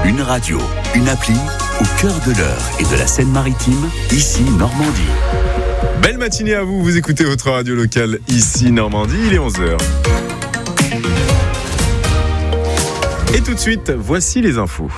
Une radio, une appli, au cœur de l'Eure et de la Seine-Maritime, ici Normandie. Belle matinée à vous, vous écoutez votre radio locale ici Normandie, il est 11h. Et tout de suite, voici les infos.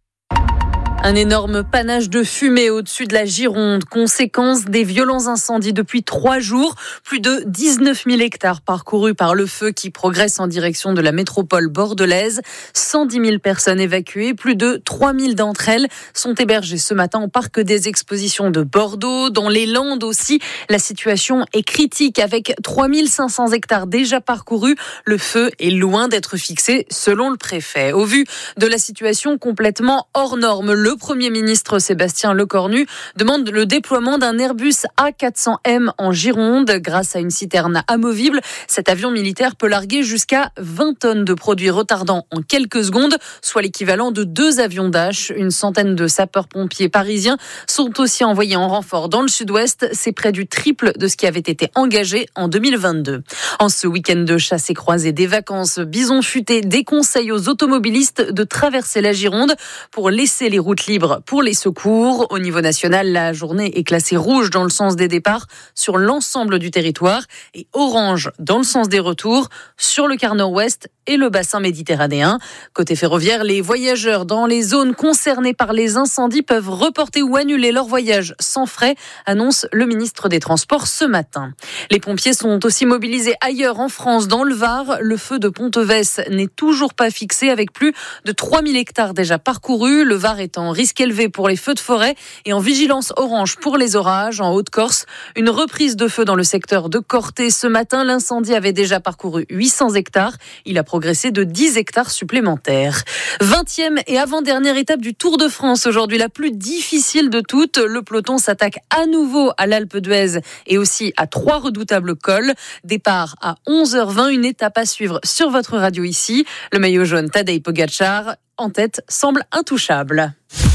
Un énorme panache de fumée au-dessus de la Gironde, conséquence des violents incendies depuis 3 jours. Plus de 19 000 hectares parcourus par le feu qui progresse en direction de la métropole bordelaise. 110 000 personnes évacuées, plus de 3 000 d'entre elles sont hébergées ce matin au parc des expositions de Bordeaux. Dans les Landes aussi, la situation est critique avec 3 500 hectares déjà parcourus. Le feu est loin d'être fixé selon le préfet. Au vu de la situation complètement hors norme, le Premier ministre Sébastien Lecornu demande le déploiement d'un Airbus A400M en Gironde. Grâce à une citerne amovible, cet avion militaire peut larguer jusqu'à 20 tonnes de produits retardants en quelques secondes, soit l'équivalent de 2 avions Dash. Une centaine de sapeurs-pompiers parisiens sont aussi envoyés en renfort dans le sud-ouest. C'est près du triple de ce qui avait été engagé en 2022. En ce week-end de chasse et croisée des vacances, Bison Futé déconseille aux automobilistes de traverser la Gironde pour laisser les routes libres pour les secours. Au niveau national, la journée est classée rouge dans le sens des départs sur l'ensemble du territoire et orange dans le sens des retours sur le quart nord-ouest et le bassin méditerranéen. Côté ferroviaire, les voyageurs dans les zones concernées par les incendies peuvent reporter ou annuler leur voyage sans frais, annonce le ministre des Transports ce matin. Les pompiers sont aussi mobilisés ailleurs en France, dans le Var. Le feu de Ponteves n'est toujours pas fixé avec plus de 3 000 hectares déjà parcourus. Le Var est en risque élevé pour les feux de forêt et en vigilance orange pour les orages. En Haute-Corse, une reprise de feu dans le secteur de Corté. Ce matin, l'incendie avait déjà parcouru 800 hectares. Il a progressé de 10 hectares supplémentaires. 20e et avant-dernière étape du Tour de France. Aujourd'hui, la plus difficile de toutes. Le peloton s'attaque à nouveau à l'Alpe d'Huez et aussi à 3 redoutables cols. Départ à 11h20, une étape à suivre sur votre radio ici. Le maillot jaune Tadej Pogačar, en tête, semble intouchable.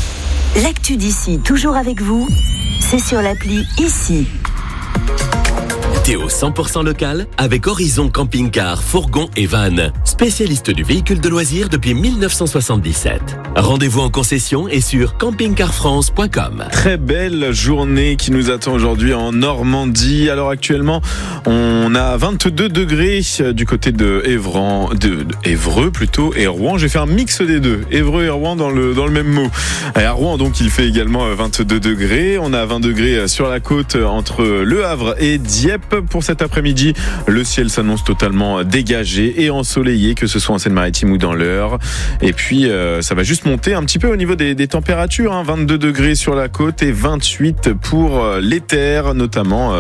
L'actu d'ici, toujours avec vous, c'est sur l'appli ici. Météo 100% local avec Horizon Camping-Car, Fourgon et Van. Spécialiste du véhicule de loisirs depuis 1977. Rendez-vous en concession et sur campingcarfrance.com. Très belle journée qui nous attend aujourd'hui en Normandie. Alors actuellement, on a 22 degrés du côté de Évreux plutôt, et Rouen. J'ai fait un mix des deux, Évreux et Rouen dans le même mot. Et à Rouen, donc, il fait également 22 degrés. On a 20 degrés sur la côte entre Le Havre et Dieppe. Pour cet après-midi, le ciel s'annonce totalement dégagé et ensoleillé, que ce soit en Seine-Maritime ou dans l'Eure. Et puis, ça va juste monter un petit peu au niveau des températures. 22 degrés sur la côte et 28 pour les terres, notamment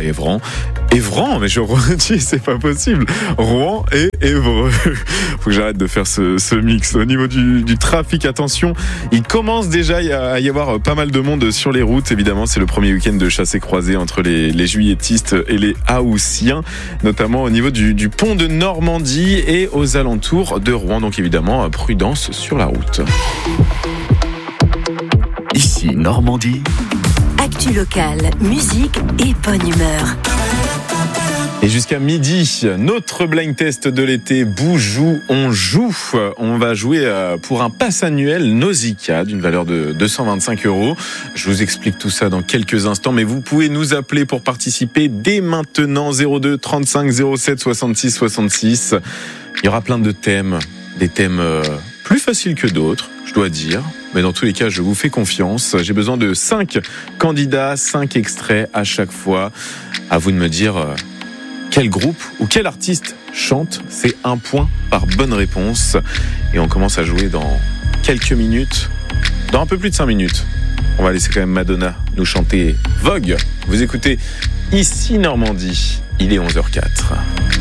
Évran, mais je redis, c'est pas possible. Rouen et Évreux. Faut que j'arrête de faire ce mix. Au niveau du trafic, attention, il commence déjà à y avoir pas mal de monde sur les routes. Évidemment, c'est le premier week-end de chasse et croisée entre les juilletistes et les Haussiens, notamment au niveau du pont de Normandie et aux alentours de Rouen. Donc évidemment, prudence sur la route. Ici Normandie. Actu locale, musique et bonne humeur. Et jusqu'à midi, notre blind test de l'été, Boujou, on joue. On va jouer pour un pass annuel Nausicaa d'une valeur de 225 €. Je vous explique tout ça dans quelques instants, mais vous pouvez nous appeler pour participer dès maintenant, 02 35 07 66 66. Il y aura plein de thèmes, des thèmes plus faciles que d'autres, je dois dire. Mais dans tous les cas, je vous fais confiance. J'ai besoin de 5 candidats, 5 extraits à chaque fois. À vous de me dire quel groupe ou quel artiste chante. C'est 1 point par bonne réponse. Et on commence à jouer dans quelques minutes. Dans un peu plus de 5 minutes. On va laisser quand même Madonna nous chanter Vogue. Vous écoutez ici Normandie. Il est 11h04.